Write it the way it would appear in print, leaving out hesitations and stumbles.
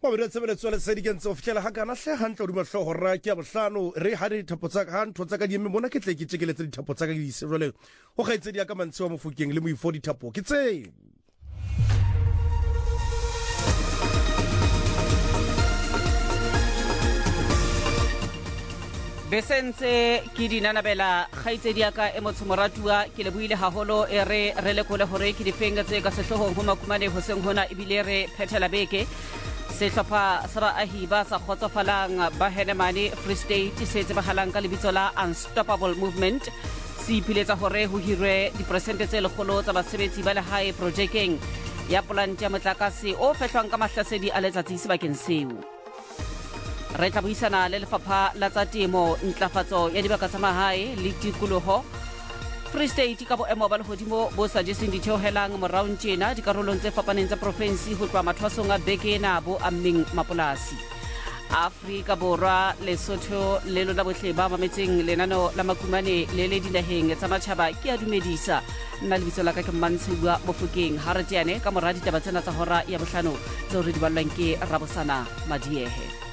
Mabedi tshebeletso le sedikentse o fihlela hakana hle hantle o dimahlo hora ke ya bohlano re ha di thapo tsa ka ntho tsa ka di eme mona ke tle ke tsekeletse di thapo tsa ka di se jole o gaetse di ka mantse wa mofukeng le moifo di thapo ke tse Besentse ke dinanabela kgaitsedi ya ka e motshomoratua ke le buile haholo e re lekole hore ke difenga tse ka sehlohong ho makumane ho seng hona ebile re phethela beke sehlopha sa baahi ba sa khotsofalang ba Henemane Free State se tsebahalang ka lebitso la Unstoppable Movement se ipiletsa hore ho hirwe diperesente tse lekgolo tsa basebetsi ba lehae projekeng ya polante ya motlakase o fehlwang ka mahlasedi a letsatsi sebakeng seo. Re tla buisana le lefapha la tsa temo ntlafatso ya dibaka tsa mahae le tikoloho Free State ka boemo ba lehodimo bo sa jeseng ditheohelang morao tjena dikarolong tse fapaneng tsa province ho tloha mathwasong a beke na bo ammeng mapolasi Afrika Borwa Lesotho le lona bohle ba mametseng lenano la makumane le le dinaheng tsa matjhaba ke a dumedisa nna lebitso la ka ke Mansibua Mofokeng ha re tiane ka moradi taba tsena tsa hora ya bohlano tseo re di ballang ke Rabosana Madiehe.